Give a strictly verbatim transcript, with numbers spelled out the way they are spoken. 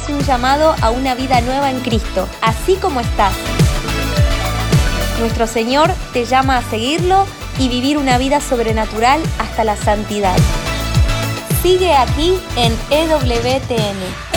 es un llamado a una vida nueva en Cristo, así como estás. Nuestro Señor te llama a seguirlo y vivir una vida sobrenatural hasta la santidad. Sigue aquí en E W T N.